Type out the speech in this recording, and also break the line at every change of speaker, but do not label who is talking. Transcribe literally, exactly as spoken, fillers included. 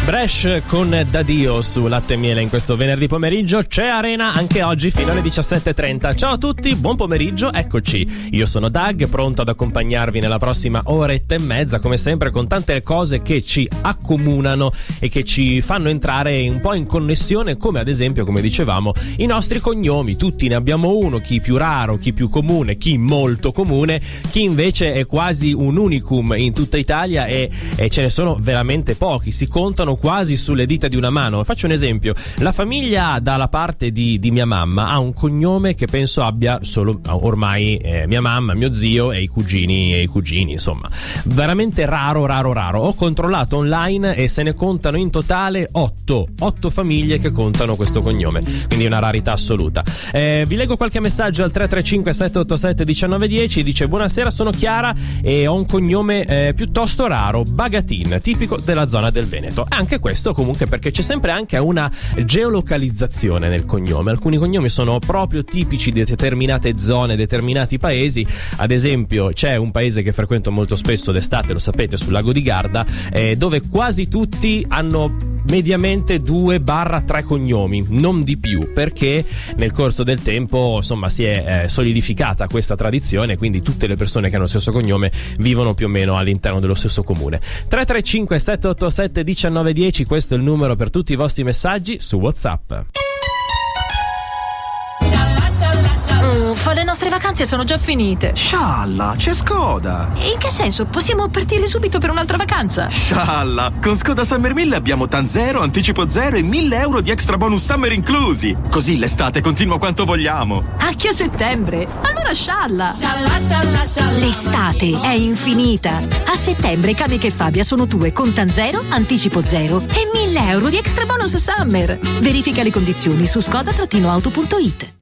Bresh con Dadio su Latte e Miele in questo venerdì pomeriggio. C'è Arena anche oggi fino alle diciassette e trenta. Ciao a tutti, buon pomeriggio, eccoci. Io sono Doug, pronto ad accompagnarvi nella prossima oretta e mezza, come sempre con tante cose che ci accomunano e che ci fanno entrare un po' in connessione, come ad esempio, come dicevamo, i nostri cognomi. Tutti ne abbiamo uno, chi più raro, chi più comune, chi molto comune, chi invece è quasi un unicum in tutta Italia e, e ce ne sono veramente pochi, si contano quasi sulle dita di una mano. Faccio un esempio: la famiglia dalla parte di, di mia mamma ha un cognome che penso abbia solo ormai eh, mia mamma, mio zio e i cugini e i cugini, insomma veramente raro raro raro. Ho controllato online e se ne contano in totale otto otto famiglie che contano questo cognome, quindi una rarità assoluta. Eh, vi leggo qualche messaggio al tre tre cinque sette otto sette uno nove uno zero. Dice: buonasera, sono Chiara e ho un cognome eh, piuttosto raro, Bagatin, tipico della zona del Veneto. Anche questo comunque perché c'è sempre anche una geolocalizzazione nel cognome. Alcuni cognomi sono proprio tipici di determinate zone, determinati paesi. Ad esempio c'è un paese che frequento molto spesso d'estate, lo sapete, sul lago di Garda, eh, dove quasi tutti hanno mediamente due barra tre cognomi, non di più, perché nel corso del tempo insomma si è eh, solidificata questa tradizione, quindi tutte le persone che hanno lo stesso cognome vivono più o meno all'interno dello stesso comune. Tre tre cinque sette otto sette uno nove uno zero, questo è il numero per tutti i vostri messaggi su WhatsApp.
Uffa, le nostre vacanze sono già finite.
Scialla, c'è Skoda.
In che senso? Possiamo partire subito per un'altra vacanza?
Scialla, con Skoda Summer mille abbiamo TAN zero, anticipo zero e mille euro di extra bonus summer inclusi. Così l'estate continua quanto vogliamo.
Anche a settembre? Allora scialla.
Scialla, scialla, scialla.
L'estate è infinita. A settembre Camiche e Fabia sono tue con TAN zero, anticipo zero e mille euro di extra bonus summer. Verifica le condizioni su skoda auto punto it.